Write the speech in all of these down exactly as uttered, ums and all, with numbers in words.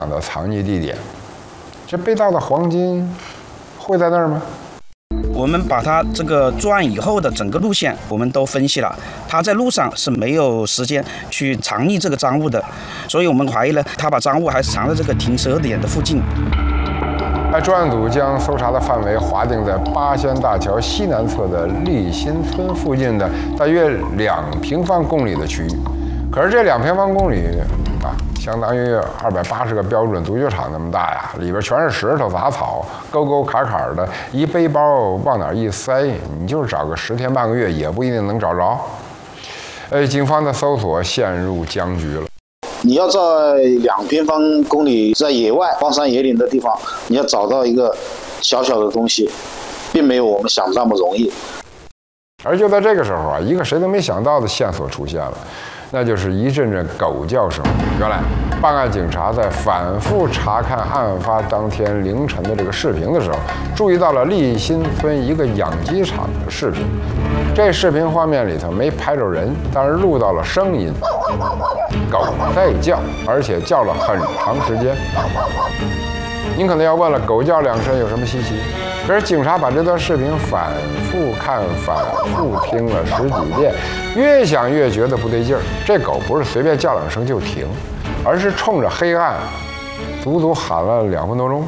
的藏匿地点。这被盗的黄金会在那儿吗？ 我们把他这个作案以后的整个路线我们都分析了，他在路上是没有时间去藏匿这个赃物的，所以我们怀疑呢，他把赃物还是藏在这个停车点的附近。 专案组将搜查的范围划定在八仙大桥西南侧的立新村附近的大约两平方公里的区域。可是这两平方公里啊，相当于二百八十个标准足球场那么大呀，里边全是石头、杂草，沟沟坎坎的，一背包往哪一塞，你就是找个十天半个月也不一定能找着。呃，警方的搜索陷入僵局了。 你要在两平方公里在野外荒山野岭的地方，你要找到一个小小的东西，并没有我们想的那么容易。 而就在这个时候啊，一个谁都没想到的线索出现了，那就是一阵阵狗叫声。原来，办案警察在反复查看案发当天凌晨的这个视频的时候，注意到了立新村一个养鸡场的视频。这视频画面里头没拍着人，但是录到了声音，狗在叫，而且叫了很长时间。您可能要问了，狗叫两声有什么稀奇？可是警察把这段视频反复看、反复听了十几遍，越想越觉得不对劲儿。这狗不是随便叫两声就停，而是冲着黑暗，足足喊了两分多钟。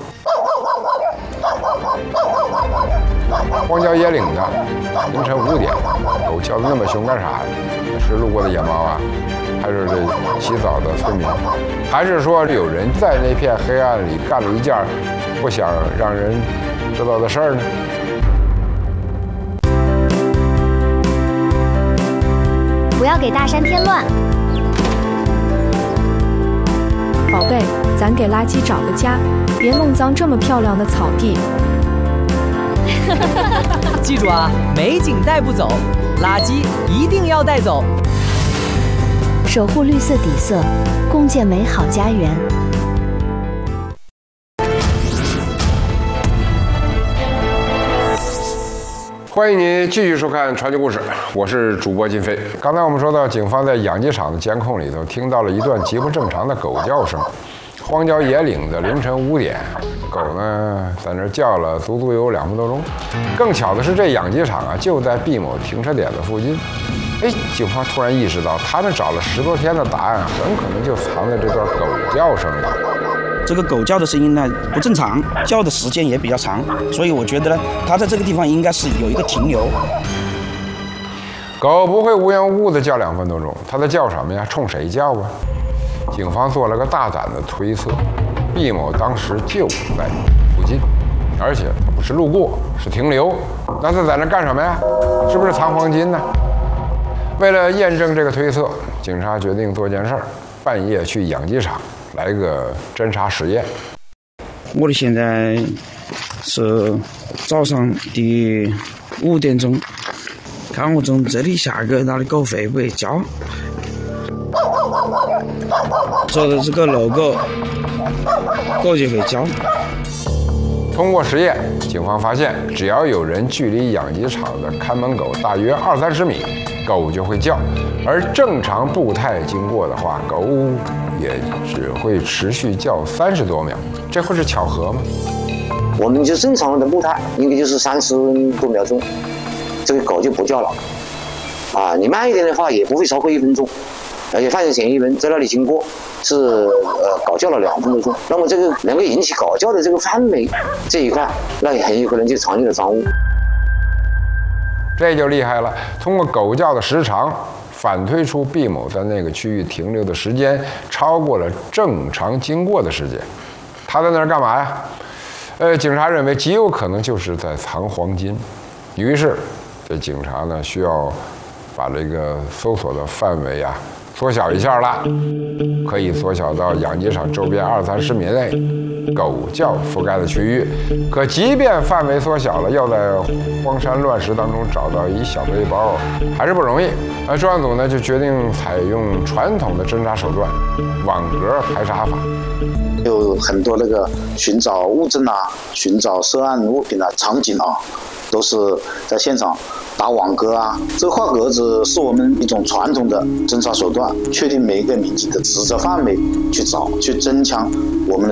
荒郊野岭的凌晨五点，狗叫得那么凶干啥呀？是路过的野猫啊，还是这洗澡的村民，还是说有人在那片黑暗里干了一件不想让人知道的事儿呢？ 不要给大山添乱。 宝贝，咱给垃圾找个家，别弄脏这么漂亮的草地。 记住啊，美景带不走，垃圾一定要带走。 守护绿色底色，共建美好家园。 欢迎您继续收看传奇故事，我是主播金飞。刚才我们说到，警方在养鸡场的监控里头听到了一段极不正常的狗叫声。荒郊野岭的凌晨五点，狗呢在那叫了足足有两分多钟。更巧的是，这养鸡场啊就在毕某停车点的附近。哎，警方突然意识到，他们找了十多天的答案，很可能就藏在这段狗叫声里。 这个狗叫的声音呢不正常，叫的时间也比较长，所以我觉得呢，它在这个地方应该是有一个停留。 狗不会无缘无故的叫两分多钟，它在叫什么呀？冲谁叫啊？警方做了个大胆的推测，毕某当时就在附近，而且他不是路过，是停留。那他在那干什么呀？是不是藏黄金呢？为了验证这个推测，警察决定做件事儿，半夜去养鸡场来个侦查实验。 我的现在是早上的五点钟，看我从这里下个那的狗会不会叫。走的这个路狗，狗就会叫。 通过实验，警方发现，只要有人距离养鸡场的看门狗大约二三十米，狗就会叫；而正常步态经过的话，狗也只会持续叫三十多秒。这会是巧合吗？ 我们就正常的步态，应该就是三十多秒钟，这个狗就不叫了。啊，你慢一点的话，也不会超过一分钟。而且犯罪嫌疑人在那里经过，是呃狗叫了两分多钟。那么这个能够引起狗叫的这个范围这一块，那也很有可能就藏匿了赃物。 这就厉害了，通过狗叫的时长，反推出毕某在那个区域停留的时间超过了正常经过的时间。他在那儿干嘛呀？呃，警察认为极有可能就是在藏黄金。于是，这警察呢需要把这个搜索的范围啊缩小一下了，可以缩小到养鸡场周边二三十米内狗叫覆盖的区域。可即便范围缩小了，要在荒山乱石当中找到一小背包还是不容易。而专案组呢就决定采用传统的侦查手段——网格排查法。 有很多那个寻找物证啊、寻找涉案物品啊、场景啊， 都是在现场打网格啊。这个画格子是我们一种传统的侦查手段，确定每一个民警的职责范围，去找，去增强我们的